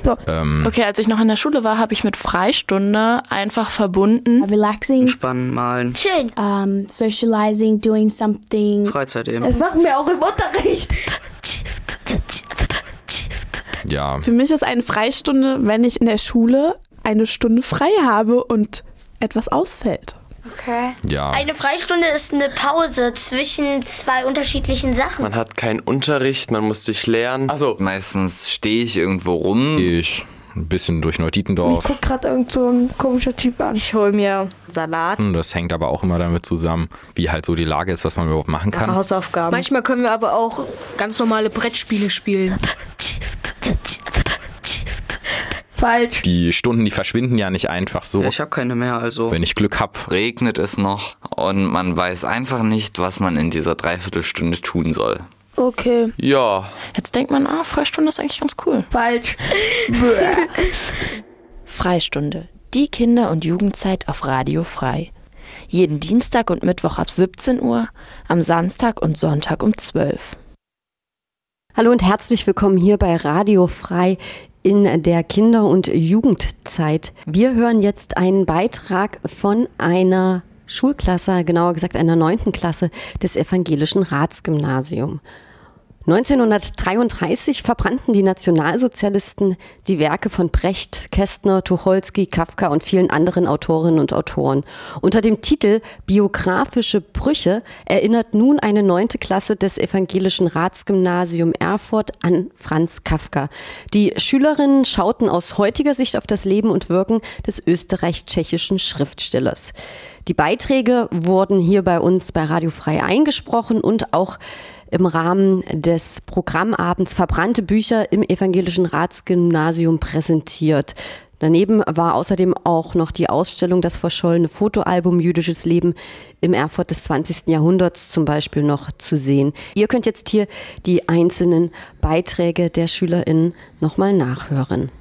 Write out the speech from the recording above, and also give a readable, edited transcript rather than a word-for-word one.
So. Okay, als ich noch in der Schule war, habe ich mit Freistunde einfach verbunden. Relaxing. Entspannen, malen. Chillen. Socializing, doing something. Freizeit eben. Das machen wir auch im Unterricht. Ja. Für mich ist eine Freistunde, wenn ich in der Schule eine Stunde frei habe und etwas ausfällt. Okay. Ja. Eine Freistunde ist eine Pause zwischen zwei unterschiedlichen Sachen. Man hat keinen Unterricht, man muss sich lernen. Also meistens stehe ich irgendwo rum. Ich ein bisschen durch Neutietendorf. Ich guck gerade irgend so ein komischer Typ an. Ich hole mir Salat. Das hängt aber auch immer damit zusammen, wie halt so die Lage ist, was man überhaupt machen kann. Hausaufgaben. Manchmal können wir aber auch ganz normale Brettspiele spielen. Falsch. Die Stunden, die verschwinden ja nicht einfach so. Ja, ich habe keine mehr, also. Wenn ich Glück habe. Regnet es noch und man weiß einfach nicht, was man in dieser Dreiviertelstunde tun soll. Okay. Ja. Jetzt denkt man, Freistunde ist eigentlich ganz cool. Falsch. Freistunde. Die Kinder- und Jugendzeit auf Radio Frei. Jeden Dienstag und Mittwoch ab 17 Uhr, am Samstag und Sonntag um 12. Hallo und herzlich willkommen hier bei Radio Frei in der Kinder- und Jugendzeit. Wir hören jetzt einen Beitrag von einer Schulklasse, genauer gesagt einer 9. Klasse des Evangelischen Ratsgymnasiums. 1933 verbrannten die Nationalsozialisten die Werke von Brecht, Kästner, Tucholsky, Kafka und vielen anderen Autorinnen und Autoren. Unter dem Titel Biografische Brüche erinnert nun eine 9. Klasse des Evangelischen Ratsgymnasium Erfurt an Franz Kafka. Die Schülerinnen schauten aus heutiger Sicht auf das Leben und Wirken des österreich-tschechischen Schriftstellers. Die Beiträge wurden hier bei uns bei Radio Frei eingesprochen und auch im Rahmen des Programmabends Verbrannte Bücher im Evangelischen Ratsgymnasium präsentiert. Daneben war außerdem auch noch die Ausstellung Das verschollene Fotoalbum Jüdisches Leben im Erfurt des 20. Jahrhunderts zum Beispiel noch zu sehen. Ihr könnt jetzt hier die einzelnen Beiträge der SchülerInnen nochmal nachhören.